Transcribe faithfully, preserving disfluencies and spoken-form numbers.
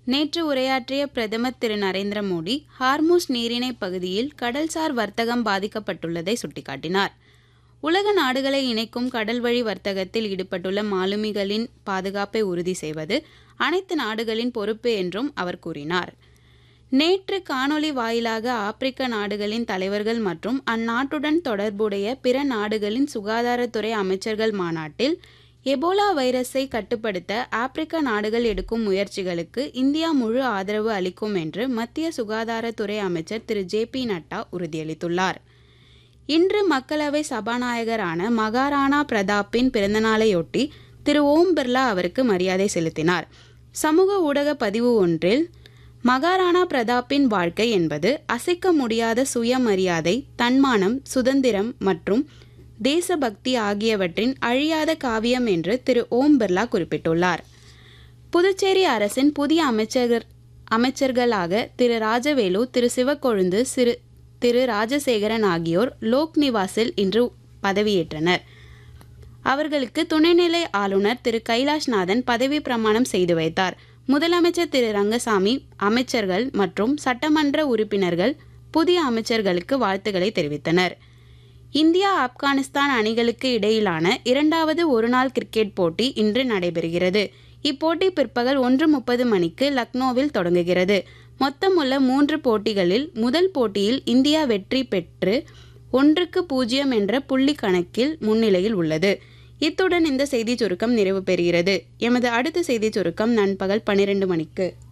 நேற்று உரையாற்றிய பிரதமர் திரு நரேந்திர மோடி ஹார்முஸ் நீரிணை பகுதியில் கடல்சார் வர்த்தகம் பாதிக்கப்பட்டுள்ளதை சுட்டிக்காட்டினார். உலக நாடுகளை இணைக்கும் கடல்வழி வர்த்தகத்தில் ஈடுபட்டுள்ள மாலுமிகளின் பாதுகாப்பை உறுதி செய்வது அனைத்து நாடுகளின் பொறுப்பு என்றும் அவர் கூறினார். நேற்று காணொலி வாயிலாக ஆப்பிரிக்க நாடுகளின் தலைவர்கள் மற்றும் அந்நாட்டுடன் தொடர்புடைய பிற நாடுகளின் சுகாதாரத்துறை அமைச்சர்கள் மாநாட்டில் எபோலா வைரஸை கட்டுப்படுத்த ஆப்பிரிக்க நாடுகள் எடுக்கும் முயற்சிகளுக்கு இந்தியா முழு ஆதரவு அளிக்கும் என்று மத்திய சுகாதாரத்துறை அமைச்சர் திரு ஜே பி நட்டா உறுதியளித்துள்ளார். இன்று மக்களவை சபாநாயகரான மகாராணா பிரதாப்பின் பிறந்தநாளையொட்டி திரு ஓம் பிர்லா அவருக்கு மரியாதை செலுத்தினார். சமூக ஊடக பதிவு ஒன்றில் மகாராணா பிரதாப்பின் வாழ்க்கை என்பது அசைக்க முடியாத சுயமரியாதை, தன்மானம், சுதந்திரம் மற்றும் தேசபக்தி ஆகியவற்றின் அழியாத காவியம் என்று திரு ஓம் பிர்லா குறிப்பிட்டுள்ளார். புதுச்சேரி அரசின் புதிய அமைச்சர் அமைச்சர்களாக திரு ராஜவேலு, திரு சிவக்கொழுந்து, சிறு திரு ராஜசேகரன் ஆகியோர் லோக் நிவாசில் இன்று பதவியேற்றனர். அவர்களுக்கு துணைநிலை ஆளுநர் திரு கைலாஷ்நாதன் பதவி பிரமாணம் செய்து வைத்தார். முதலமைச்சர் திரு ரங்கசாமி, அமைச்சர்கள் மற்றும் சட்டமன்ற உறுப்பினர்கள் புதிய அமைச்சர்களுக்கு வாழ்த்துக்களை தெரிவித்தனர். இந்தியா ஆப்கானிஸ்தான் அணிகளுக்கு இடையிலான இரண்டாவது ஒருநாள் கிரிக்கெட் போட்டி இன்று நடைபெறுகிறது. இப்போட்டி பிற்பகல் ஒன்று முப்பது மணிக்கு லக்னோவில் தொடங்குகிறது. மொத்தமுள்ள மூன்று போட்டிகளில் முதல் போட்டியில் இந்தியா வெற்றி பெற்று ஒன்றுக்கு பூஜ்ஜியம் என்ற புள்ளி கணக்கில் முன்னிலையில் உள்ளது. இத்துடன் இந்த செய்தி சுருக்கம் நிறைவு பெறுகிறது. எமது அடுத்த செய்தி சுருக்கம் நண்பகல் பன்னிரண்டு மணிக்கு.